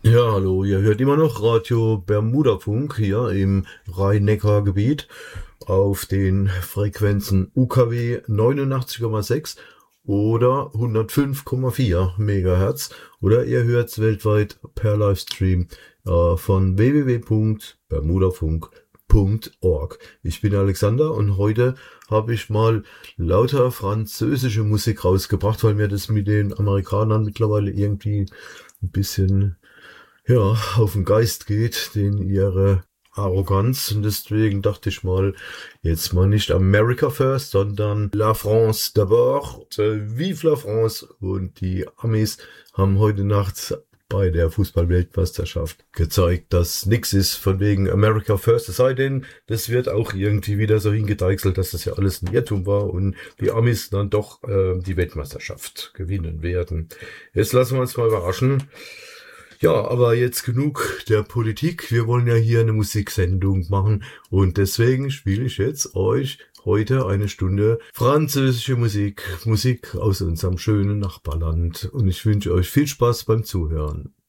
Ja, hallo, ihr hört immer noch Radio Bermudafunk hier im Rhein-Neckar-Gebiet auf den Frequenzen UKW 89,6 oder 105,4 Megahertz oder ihr hört's weltweit per Livestream von www.bermudafunk.org. Ich bin Alexander und heute habe ich mal lauter französische Musik rausgebracht, weil mir das mit den Amerikanern mittlerweile irgendwie ein bisschen auf den Geist geht, den ihre Arroganz. Und deswegen dachte ich mal, jetzt mal nicht America First, sondern La France d'abord. Vive la France. Und die Amis haben heute Nacht bei der Fußball-Weltmeisterschaft gezeigt, dass nix ist von wegen America First. Es sei denn, das wird auch irgendwie wieder so hingedeichselt, dass das ja alles ein Irrtum war und die Amis dann doch die Weltmeisterschaft gewinnen werden. Jetzt lassen wir uns mal überraschen. Ja, aber jetzt genug der Politik. Wir wollen ja hier eine Musiksendung machen und deswegen spiele ich jetzt euch heute eine Stunde französische Musik, Musik aus unserem schönen Nachbarland und ich wünsche euch viel Spaß beim Zuhören.